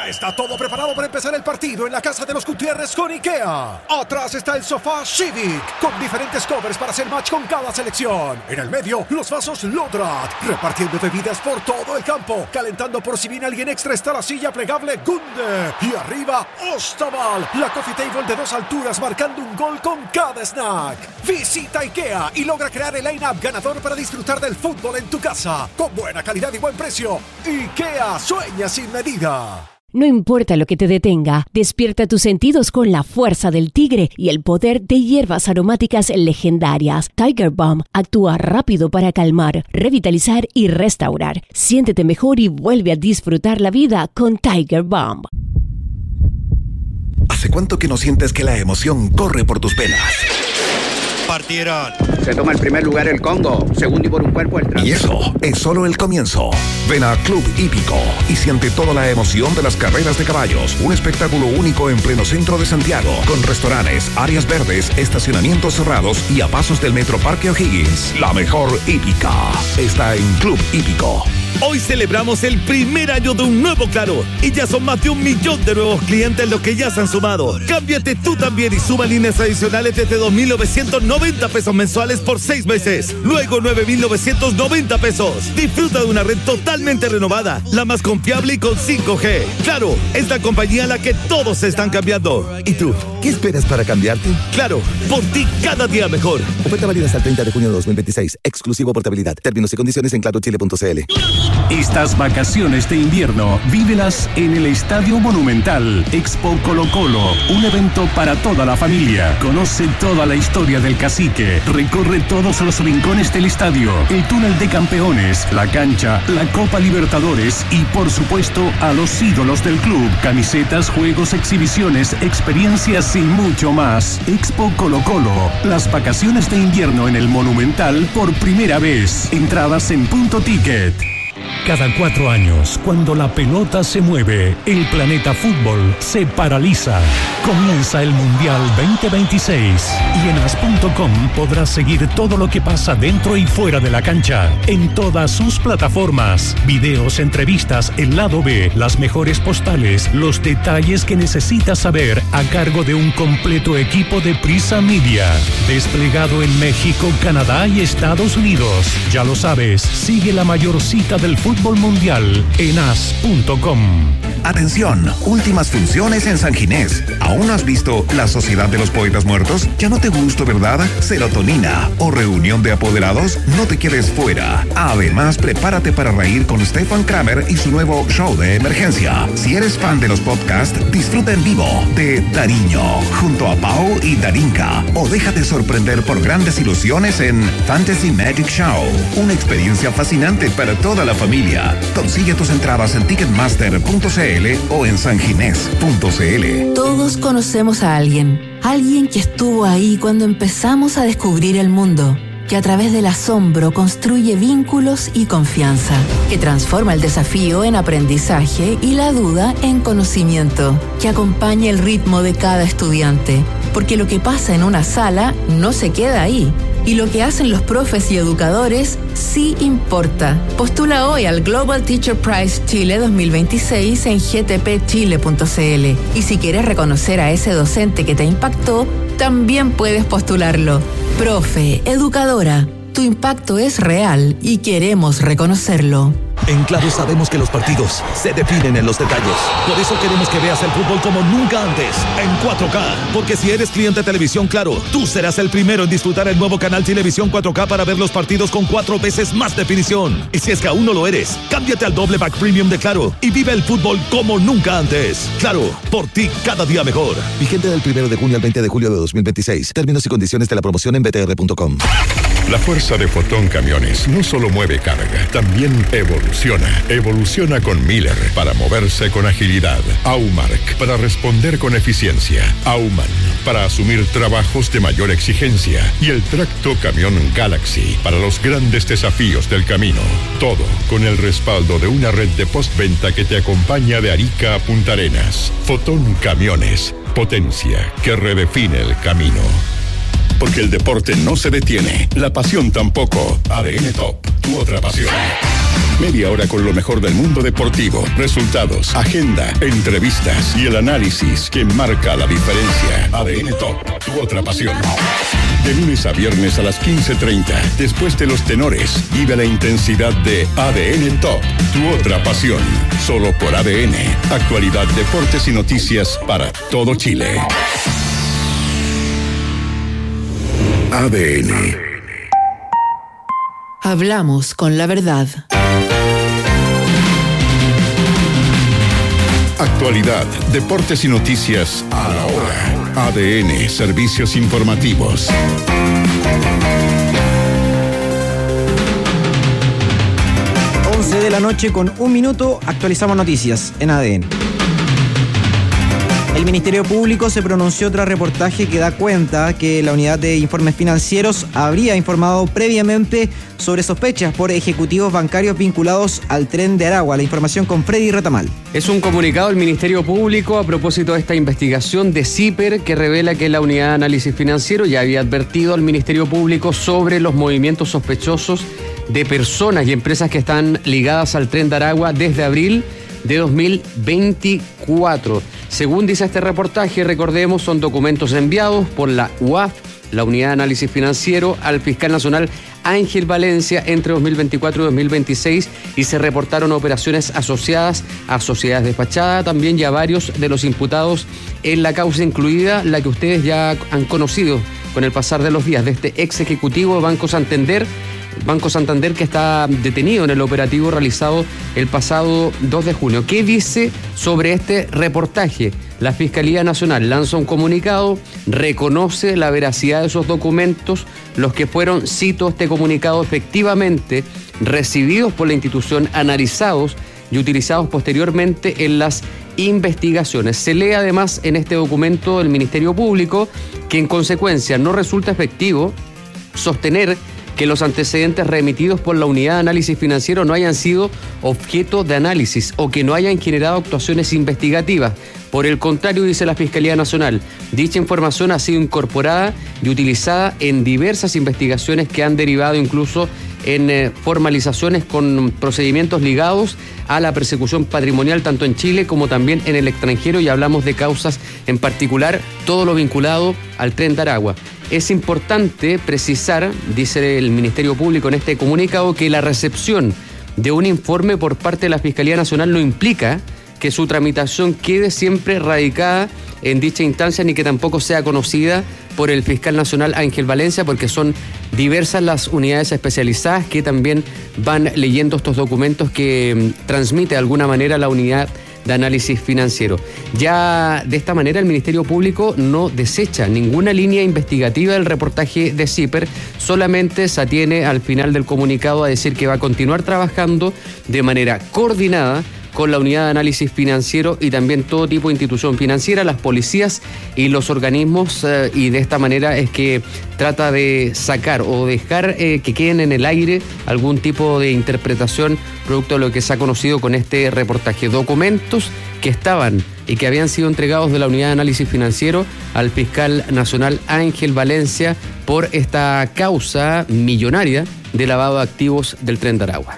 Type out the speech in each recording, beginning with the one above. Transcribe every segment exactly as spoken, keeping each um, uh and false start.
Ya está todo preparado para empezar el partido en la casa de los Gutiérrez con IKEA. Atrás está el sofá Civic, con diferentes covers para hacer match con cada selección. En el medio, los vasos Lodrat, repartiendo bebidas por todo el campo. Calentando por si viene alguien extra está la silla plegable Gunde. Y arriba, Ostaval, la coffee table de dos alturas marcando un gol con cada snack. Visita IKEA y logra crear el line-up ganador para disfrutar del fútbol en tu casa. Con buena calidad y buen precio. IKEA, sueña sin medida. No importa lo que te detenga, despierta tus sentidos con la fuerza del tigre y el poder de hierbas aromáticas legendarias. Tiger Balm actúa rápido para calmar, revitalizar y restaurar. Siéntete mejor y vuelve a disfrutar la vida con Tiger Balm. ¿Hace cuánto que no sientes que la emoción corre por tus venas? Partieron. Se toma el primer lugar el Congo, segundo y por un cuerpo el tránsito. Y eso es solo el comienzo. Ven a Club Hípico y siente toda la emoción de las carreras de caballos. Un espectáculo único en pleno centro de Santiago, con restaurantes, áreas verdes, estacionamientos cerrados y a pasos del Metro Parque O'Higgins. La mejor hípica está en Club Hípico. Hoy celebramos el primer año de un nuevo Claro y ya son más de un millón de nuevos clientes los que ya se han sumado. Cámbiate tú también y suma líneas adicionales desde dos mil novecientos noventa pesos mensuales por seis meses. Luego nueve mil novecientos noventa pesos. Disfruta de una red totalmente renovada, la más confiable y con cinco G. Claro, es la compañía a la que todos se están cambiando. ¿Y tú? ¿Qué esperas para cambiarte? Claro, por ti cada día mejor. Oferta válida hasta el treinta de junio de dos mil veintiséis. Exclusivo portabilidad. Términos y condiciones en claro chile punto c l. Estas vacaciones de invierno, vívelas en el Estadio Monumental. Expo Colo Colo, un evento para toda la familia. Conoce toda la historia del cacique. Recorre todos los rincones del estadio, el túnel de campeones, la cancha, la Copa Libertadores y, por supuesto, a los ídolos del club. Camisetas, juegos, exhibiciones, experiencias y mucho más. Expo Colo Colo, las vacaciones de invierno en el Monumental por primera vez. Entradas en Punto Ticket. Cada cuatro años, cuando la pelota se mueve, el planeta fútbol se paraliza. Comienza el Mundial veinte veintiséis y en as punto com podrás seguir todo lo que pasa dentro y fuera de la cancha, en todas sus plataformas. Videos, entrevistas, el lado B, las mejores postales, los detalles que necesitas saber a cargo de un completo equipo de Prisa Media, desplegado en México, Canadá y Estados Unidos. Ya lo sabes, sigue la mayor cita del fútbol mundial en as punto com. Atención, últimas funciones en San Ginés. ¿Aún no has visto La Sociedad de los Poetas Muertos? ¿Ya no te gustó, verdad? Serotonina o Reunión de Apoderados, no te quedes fuera. Además, prepárate para reír con Stefan Kramer y su nuevo show de emergencia. Si eres fan de los podcasts, disfruta en vivo de Dariño, junto a Pau y Darinka. O déjate sorprender por grandes ilusiones en Fantasy Magic Show. Una experiencia fascinante para toda la familia. Consigue tus entradas en ticketmaster punto c l o en sanginés punto c l. Todos conocemos a alguien, alguien que estuvo ahí cuando empezamos a descubrir el mundo, que a través del asombro construye vínculos y confianza, que transforma el desafío en aprendizaje y la duda en conocimiento, que acompaña el ritmo de cada estudiante, porque lo que pasa en una sala no se queda ahí. Y lo que hacen los profes y educadores sí importa. Postula hoy al Global Teacher Prize Chile dos mil veintiséis en g t p chile punto c l. Y si quieres reconocer a ese docente que te impactó, también puedes postularlo. Profe, educadora, tu impacto es real y queremos reconocerlo. En Claro sabemos que los partidos se definen en los detalles. Por eso queremos que veas el fútbol como nunca antes, en cuatro K. Porque si eres cliente de Televisión Claro, tú serás el primero en disfrutar el nuevo canal Televisión cuatro K para ver los partidos con cuatro veces más definición. Y si es que aún no lo eres, cámbiate al doble pack premium de Claro y vive el fútbol como nunca antes. Claro, por ti cada día mejor. Vigente del primero de junio al veinte de julio de dos mil veintiséis. Términos y condiciones de la promoción en b t r punto com. La fuerza de Fotón Camiones no solo mueve carga, también evoluciona. Evoluciona con Miller para moverse con agilidad. Aumark para responder con eficiencia. Auman para asumir trabajos de mayor exigencia. Y el tracto camión Galaxy para los grandes desafíos del camino. Todo con el respaldo de una red de postventa que te acompaña de Arica a Punta Arenas. Fotón Camiones, potencia que redefine el camino. Porque el deporte no se detiene, la pasión tampoco. A D N Top, tu otra pasión. Media hora con lo mejor del mundo deportivo, resultados, agenda, entrevistas y el análisis que marca la diferencia. A D N Top, tu otra pasión. De lunes a viernes a las quince treinta, después de los tenores, vive la intensidad de A D N Top, tu otra pasión. Solo por A D N, actualidad, deportes y noticias para todo Chile. A D N. Hablamos con la verdad. Actualidad, deportes y noticias a la hora. A D N, servicios informativos. once de la noche con un minuto, actualizamos noticias en A D N. El Ministerio Público se pronunció tras reportaje que da cuenta que la Unidad de Informes Financieros habría informado previamente sobre sospechas por ejecutivos bancarios vinculados al Tren de Aragua. La información con Freddy Retamal. Es un comunicado del Ministerio Público a propósito de esta investigación de CIPER que revela que la Unidad de Análisis Financiero ya había advertido al Ministerio Público sobre los movimientos sospechosos de personas y empresas que están ligadas al Tren de Aragua desde abril de dos mil veinticuatro. Según dice este reportaje, recordemos, son documentos enviados por la U A F, la Unidad de Análisis Financiero, al fiscal nacional Ángel Valencia entre dos mil veinticuatro y dos mil veintiséis y se reportaron operaciones asociadas a sociedades despachadas, también ya varios de los imputados en la causa, incluida la que ustedes ya han conocido con el pasar de los días, de este ex ejecutivo de Banco Santander, Banco Santander que está detenido en el operativo realizado el pasado dos de junio. ¿Qué dice sobre este reportaje? La Fiscalía Nacional lanza un comunicado, reconoce la veracidad de esos documentos, los que fueron, cito este comunicado, efectivamente recibidos por la institución, analizados y utilizados posteriormente en las investigaciones. Se lee además en este documento del Ministerio Público que en consecuencia no resulta efectivo sostener que los antecedentes remitidos por la Unidad de Análisis Financiero no hayan sido objeto de análisis o que no hayan generado actuaciones investigativas. Por el contrario, dice la Fiscalía Nacional, dicha información ha sido incorporada y utilizada en diversas investigaciones que han derivado incluso en eh, formalizaciones con procedimientos ligados a la persecución patrimonial tanto en Chile como también en el extranjero, y hablamos de causas en particular, todo lo vinculado al Tren de Aragua. Es importante precisar, dice el Ministerio Público en este comunicado, que la recepción de un informe por parte de la Fiscalía Nacional no implica que su tramitación quede siempre radicada en dicha instancia, ni que tampoco sea conocida por el fiscal nacional Ángel Valencia, porque son diversas las unidades especializadas que también van leyendo estos documentos que transmite de alguna manera la unidad de análisis financiero. Ya de esta manera el Ministerio Público no desecha ninguna línea investigativa del reportaje de CIPER, solamente se atiene al final del comunicado a decir que va a continuar trabajando de manera coordinada con la Unidad de Análisis Financiero y también todo tipo de institución financiera, las policías y los organismos, eh, y de esta manera es que trata de sacar o dejar eh, que queden en el aire algún tipo de interpretación producto de lo que se ha conocido con este reportaje. Documentos que estaban y que habían sido entregados de la Unidad de Análisis Financiero al fiscal nacional Ángel Valencia por esta causa millonaria de lavado de activos del Tren de Aragua.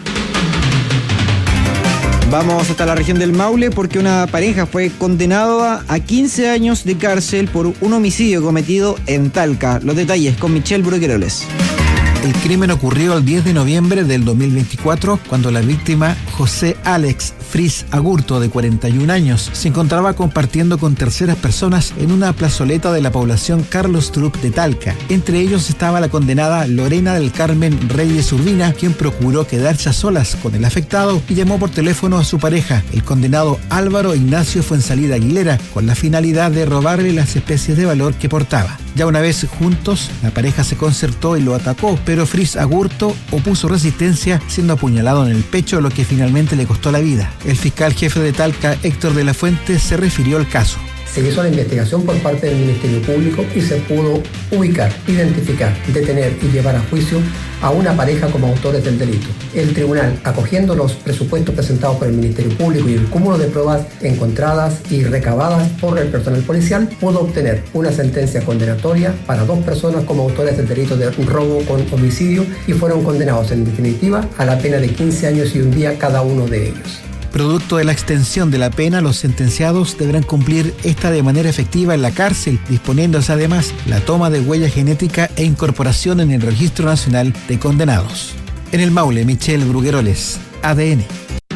Vamos hasta la región del Maule porque una pareja fue condenada a quince años de cárcel por un homicidio cometido en Talca. Los detalles con Michelle Brugueroles. El crimen ocurrió el diez de noviembre del dos mil veinticuatro, cuando la víctima, José Alex Fris Agurto, de cuarenta y un años, se encontraba compartiendo con terceras personas en una plazoleta de la población Carlos Trup de Talca. Entre ellos estaba la condenada Lorena del Carmen Reyes Urbina, quien procuró quedarse a solas con el afectado y llamó por teléfono a su pareja, el condenado Álvaro Ignacio Fuensalida Aguilera, con la finalidad de robarle las especies de valor que portaba. Ya una vez juntos, la pareja se concertó y lo atacó, pero Fris Agurto opuso resistencia, siendo apuñalado en el pecho, lo que finalmente le costó la vida. El fiscal jefe de Talca, Héctor de la Fuente, se refirió al caso. Se hizo la investigación por parte del Ministerio Público y se pudo ubicar, identificar, detener y llevar a juicio a una pareja como autores del delito. El tribunal, acogiendo los presupuestos presentados por el Ministerio Público y el cúmulo de pruebas encontradas y recabadas por el personal policial, pudo obtener una sentencia condenatoria para dos personas como autores del delito de robo con homicidio y fueron condenados en definitiva a la pena de quince años y un día cada uno de ellos. Producto de la extensión de la pena, los sentenciados deberán cumplir esta de manera efectiva en la cárcel, disponiéndose además la toma de huella genética e incorporación en el Registro Nacional de Condenados. En el Maule, Michelle Brugueroles, A D N.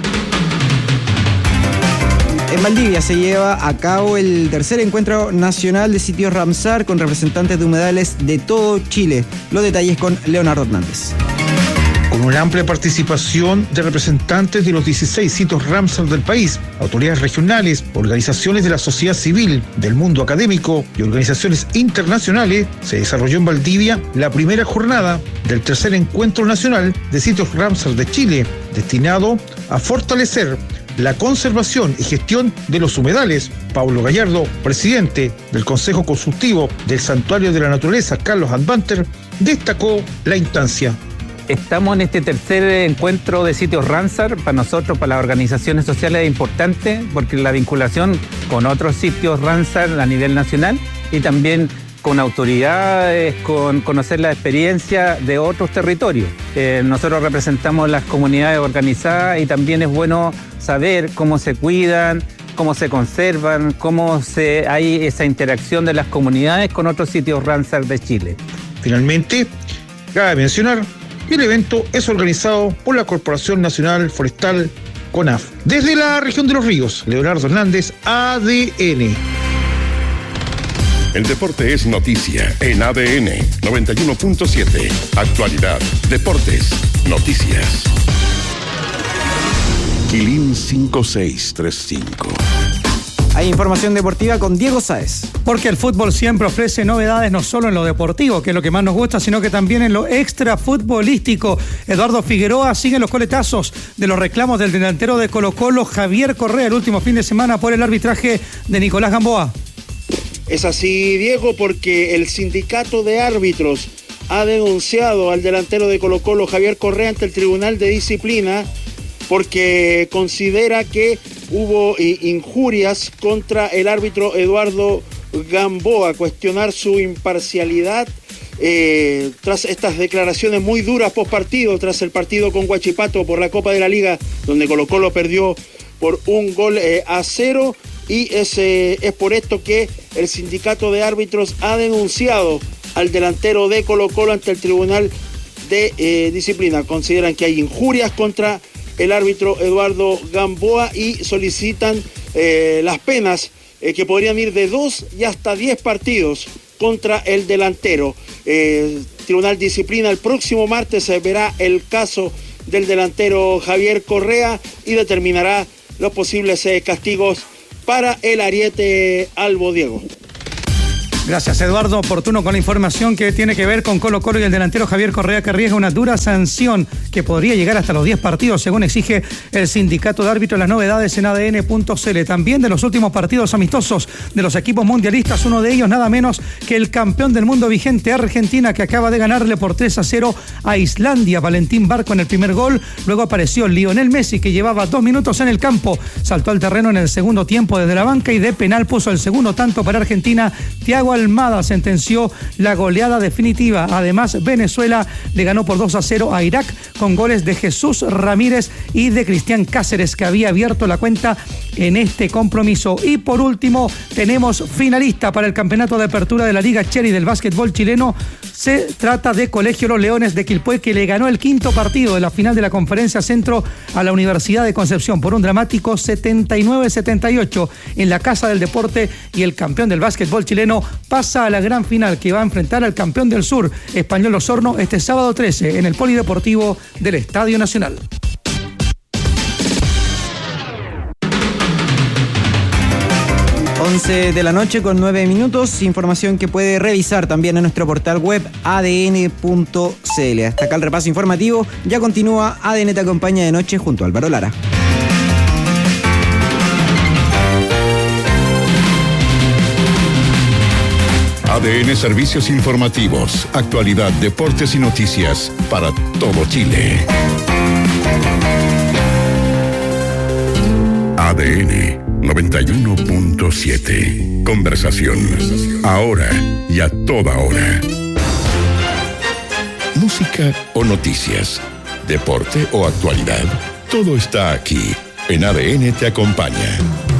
En Valdivia se lleva a cabo el tercer encuentro nacional de sitios Ramsar con representantes de humedales de todo Chile. Los detalles con Leonardo Hernández. Con una amplia participación de representantes de los dieciséis sitios Ramsar del país, autoridades regionales, organizaciones de la sociedad civil, del mundo académico y organizaciones internacionales, se desarrolló en Valdivia la primera jornada del tercer encuentro nacional de sitios Ramsar de Chile, destinado a fortalecer la conservación y gestión de los humedales. Paulo Gallardo, presidente del Consejo Consultivo del Santuario de la Naturaleza, Carlos Advanter, destacó la instancia. Estamos en este tercer encuentro de sitios Ramsar. Para nosotros, para las organizaciones sociales, es importante porque la vinculación con otros sitios Ramsar a nivel nacional y también con autoridades, con conocer la experiencia de otros territorios. Eh, nosotros representamos las comunidades organizadas y también es bueno saber cómo se cuidan, cómo se conservan, cómo se, hay esa interacción de las comunidades con otros sitios Ramsar de Chile. Finalmente, cabe mencionar que el evento es organizado por la Corporación Nacional Forestal, CONAF. Desde la región de Los Ríos, Leonardo Hernández, A D N. El deporte es noticia en A D N noventa y uno punto siete. Actualidad, deportes, noticias. Quilín cinco seis tres cinco. Hay información deportiva con Diego Sáez. Porque el fútbol siempre ofrece novedades, no solo en lo deportivo, que es lo que más nos gusta, sino que también en lo extra futbolístico. Eduardo Figueroa sigue los coletazos de los reclamos del delantero de Colo-Colo, Javier Correa, el último fin de semana por el arbitraje de Nicolás Gamboa. Es así, Diego, porque el sindicato de árbitros ha denunciado al delantero de Colo-Colo, Javier Correa, ante el Tribunal de Disciplina porque considera que hubo injurias contra el árbitro Eduardo Gamboa, cuestionar su imparcialidad eh, tras estas declaraciones muy duras post partido, tras el partido con Huachipato por la Copa de la Liga, donde Colo-Colo perdió por un gol eh, a cero, y es, eh, es por esto que el sindicato de árbitros ha denunciado al delantero de Colo-Colo ante el Tribunal de eh, Disciplina. Consideran que hay injurias contra el árbitro Eduardo Gamboa y solicitan eh, las penas eh, que podrían ir de dos y hasta diez partidos contra el delantero. Eh, Tribunal de Disciplina el próximo martes se verá el caso del delantero Javier Correa y determinará los posibles eh, castigos para el ariete albo, Diego. Gracias, Eduardo. Oportuno con la información que tiene que ver con Colo-Colo y el delantero Javier Correa, que arriesga una dura sanción que podría llegar hasta los diez partidos, según exige el sindicato de árbitros. Las novedades en A D N punto C L. También de los últimos partidos amistosos de los equipos mundialistas, uno de ellos nada menos que el campeón del mundo vigente, Argentina, que acaba de ganarle por tres a cero a Islandia. Valentín Barco en el primer gol. Luego apareció Lionel Messi, que llevaba dos minutos en el campo. Saltó al terreno en el segundo tiempo desde la banca y de penal puso el segundo tanto para Argentina. Thiago Almada sentenció la goleada definitiva. Además, Venezuela le ganó por dos a cero a Irak con goles de Jesús Ramírez y de Cristian Cáceres, que había abierto la cuenta en este compromiso. Y por último, tenemos finalista para el campeonato de apertura de la Liga Cherry del básquetbol chileno. Se trata de Colegio Los Leones de Quilpué, que le ganó el quinto partido de la final de la Conferencia Centro a la Universidad de Concepción por un dramático setenta y nueve a setenta y ocho en la Casa del Deporte, y el campeón del básquetbol chileno pasa a la gran final, que va a enfrentar al campeón del sur, Español Osorno, este sábado trece en el Polideportivo del Estadio Nacional. once de la noche con nueve minutos, información que puede revisar también en nuestro portal web A D N punto C L. Hasta acá el repaso informativo, ya continúa A D N te acompaña de noche junto a Álvaro Lara. A D N Servicios Informativos, actualidad, deportes y noticias para todo Chile. A D N noventa y uno punto siete. Conversación. Ahora y a toda hora. Música o noticias, deporte o actualidad. Todo está aquí. En A D N te acompaña.